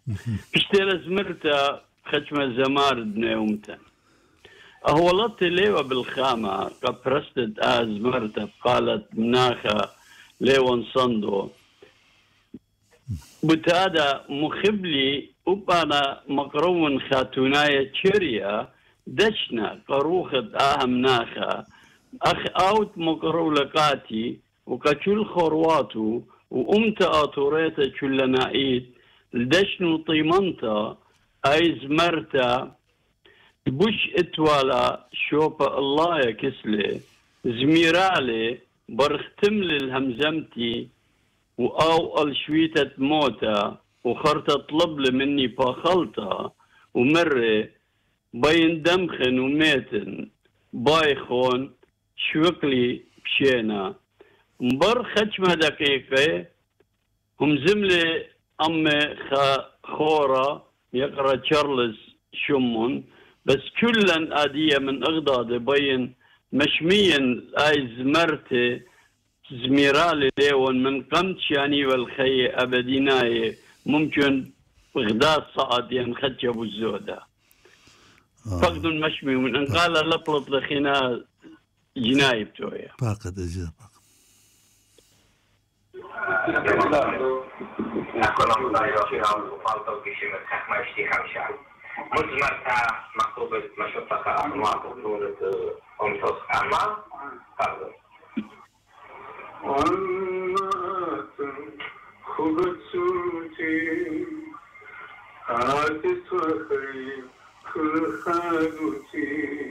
بشتري زمرتا خشمة زمارد نيومتا أهولت ليوة بالخامة قد برستد زمرتا قالت مناخة ليون صندو بتادا مخبلي وبانا مقرون خاتوناية تشريا دشنا قروخة مناخة أخ أوت مقرولقاتي وكتشل خورواتو وأمتا أطوريتا تشلنائيت لدشنو طيمنتا أي زمرتا بوش اتوالا شوبا الله يكسلي زميرالي برختمل الهمزمتي وأو الشويتة موتا وخرطة طلب لي مني باخلطة ومرة بين دمخن وميتن بايخون شوكلي بشينا مبر خشمة دقيقة هم زملي أمي خورة يقرأ تشارلز شمون بس كلا آدية من أغضاد بين مشميا آي زمرتي زميرالي ليون من قمت يعني والخي أبديناي ممكن غداء صعد ينخدش أبو الزودة فقد المشمي من أن قال لطلط لخنا جناي بتويا فاقد أجل مزمرتا مكتوبة مشطة أنواع بطولة أمتص أما pardon. Anlatın Kubatsuti Hadis ve hayy Kul haduti